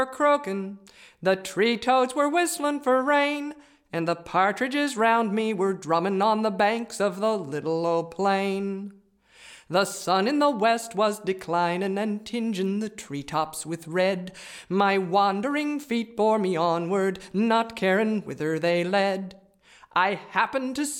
croaking, the tree toads were whistling for rain, and the partridges round me were drumming on the banks of the little old plain. The sun in the west was declining and tinging the treetops with red. My wandering feet bore me onward, not caring whither they led. I happened to